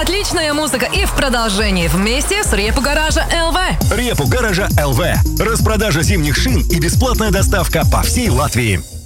отличная музыка и в продолжении вместе с Репу Гаража ЛВ. Репу Гаража ЛВ. Распродажа зимних шин и бесплатная доставка по всей Латвии.